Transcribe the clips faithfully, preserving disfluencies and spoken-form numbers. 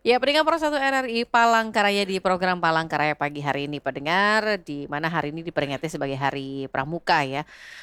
Ya, pendengar Pro satu R R I Palangkaraya di program Palangkaraya pagi hari ini, pendengar, di mana hari ini diperingati sebagai Hari Pramuka ya.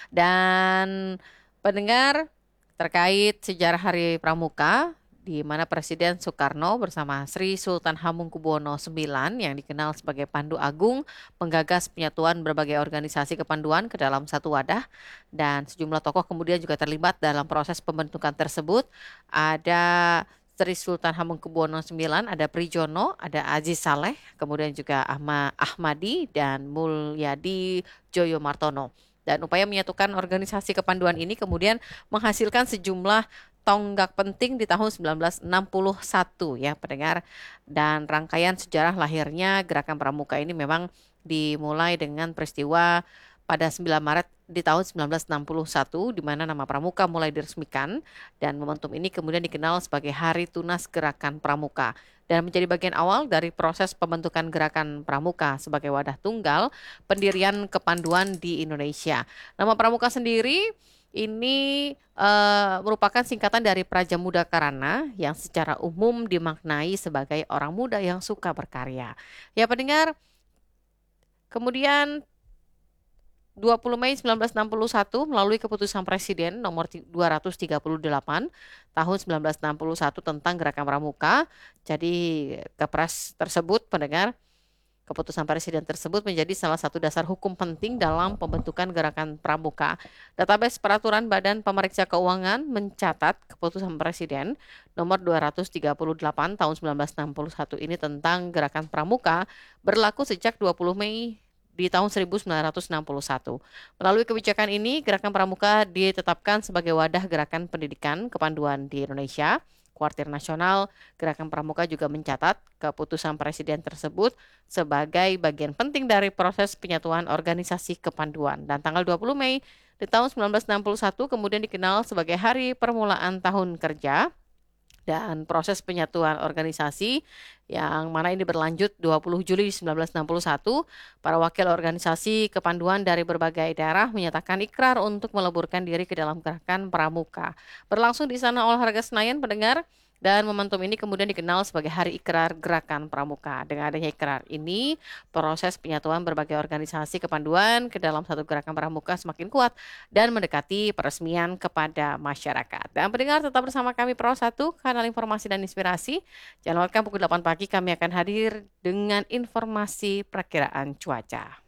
Dan pendengar, terkait sejarah Hari Pramuka, di mana Presiden Soekarno bersama Sri Sultan Hamengkubuwono sembilan yang dikenal sebagai Pandu Agung menggagas penyatuan berbagai organisasi kepanduan ke dalam satu wadah, dan sejumlah tokoh kemudian juga terlibat dalam proses pembentukan tersebut. Ada Sri Sultan Hamengkubuwono sembilan, ada Prijono, ada Aziz Saleh, kemudian juga Ahmad Ahmadi dan Mulyadi Joyo Martono. Dan upaya menyatukan organisasi kepanduan ini kemudian menghasilkan sejumlah tonggak penting di tahun sembilan belas enam puluh satu ya pendengar. Dan rangkaian sejarah lahirnya Gerakan Pramuka ini memang dimulai dengan peristiwa pada sembilan Maret di tahun sembilan belas enam puluh satu, di mana nama Pramuka mulai diresmikan, dan momentum ini kemudian dikenal sebagai Hari Tunas Gerakan Pramuka, dan menjadi bagian awal dari proses pembentukan Gerakan Pramuka sebagai wadah tunggal pendirian kepanduan di Indonesia. Nama Pramuka sendiri ini uh, merupakan singkatan dari Praja Muda Karana yang secara umum dimaknai sebagai orang muda yang suka berkarya. Ya pendengar, kemudian dua puluh Mei sembilan belas enam puluh satu melalui keputusan Presiden nomor dua ratus tiga puluh delapan tahun sembilan belas enam puluh satu tentang Gerakan Pramuka. Jadi Kepres tersebut pendengar, keputusan Presiden tersebut menjadi salah satu dasar hukum penting dalam pembentukan Gerakan Pramuka. Database Peraturan Badan Pemeriksa Keuangan mencatat keputusan Presiden nomor dua ratus tiga puluh delapan tahun sembilan belas enam puluh satu ini tentang Gerakan Pramuka berlaku sejak dua puluh Mei di tahun seribu sembilan ratus enam puluh satu. Melalui kebijakan ini, Gerakan Pramuka ditetapkan sebagai wadah gerakan pendidikan kepanduan di Indonesia. Kuartir Nasional Gerakan Pramuka juga mencatat keputusan Presiden tersebut sebagai bagian penting dari proses penyatuan organisasi kepanduan. Dan tanggal dua puluh Mei di tahun sembilan belas enam puluh satu kemudian dikenal sebagai Hari Permulaan Tahun Kerja. Dan proses penyatuan organisasi yang mana ini berlanjut dua puluh Juli sembilan belas enam puluh satu, para wakil organisasi kepanduan dari berbagai daerah menyatakan ikrar untuk meleburkan diri ke dalam Gerakan Pramuka. Berlangsung di Istana Olahraga Senayan pendengar, dan momentum ini kemudian dikenal sebagai Hari Ikrar Gerakan Pramuka. Dengan adanya ikrar ini, proses penyatuan berbagai organisasi kepanduan ke dalam satu Gerakan Pramuka semakin kuat dan mendekati peresmian kepada masyarakat. Dan pendengar tetap bersama kami Pro satu, kanal informasi dan inspirasi. Jangan lewatkan pukul delapan pagi kami akan hadir dengan informasi perakiraan cuaca.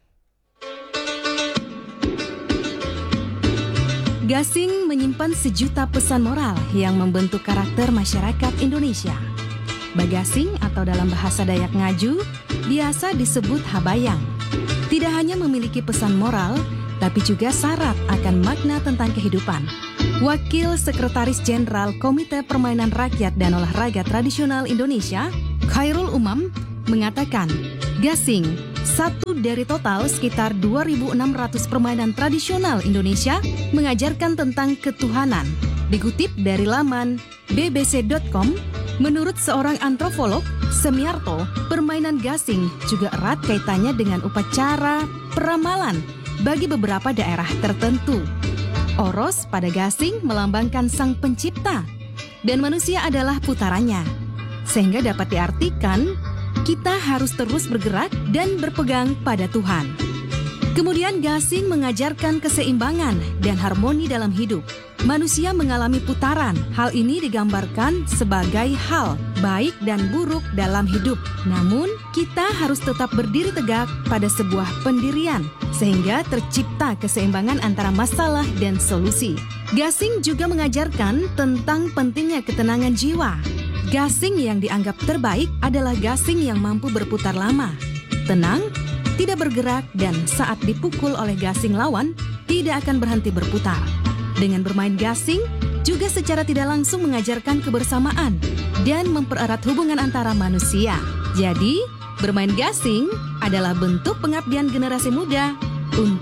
Gasing menyimpan sejuta pesan moral yang membentuk karakter masyarakat Indonesia. Bagasing atau dalam bahasa Dayak Ngaju biasa disebut habayang. Tidak hanya memiliki pesan moral, tapi juga syarat akan makna tentang kehidupan. Wakil Sekretaris Jenderal Komite Permainan Rakyat dan Olahraga Tradisional Indonesia, Khairul Umam, mengatakan, gasing, satu dari total sekitar dua ribu enam ratus permainan tradisional Indonesia, mengajarkan tentang ketuhanan. Dikutip dari laman b b c dot com, menurut seorang antropolog, Semiarto, permainan gasing juga erat kaitannya dengan upacara peramalan bagi beberapa daerah tertentu. Oros pada gasing melambangkan sang pencipta, dan manusia adalah putarannya. Sehingga dapat diartikan, kita harus terus bergerak dan berpegang pada Tuhan. Kemudian gasing mengajarkan keseimbangan dan harmoni dalam hidup. Manusia mengalami putaran. Hal ini digambarkan sebagai hal baik dan buruk dalam hidup. Namun, kita harus tetap berdiri tegak pada sebuah pendirian, sehingga tercipta keseimbangan antara masalah dan solusi. Gasing juga mengajarkan tentang pentingnya ketenangan jiwa. Gasing yang dianggap terbaik adalah gasing yang mampu berputar lama, tenang, tidak bergerak, dan saat dipukul oleh gasing lawan, tidak akan berhenti berputar. Dengan bermain gasing, juga secara tidak langsung mengajarkan kebersamaan dan mempererat hubungan antara manusia. Jadi, bermain gasing adalah bentuk pengabdian generasi muda untuk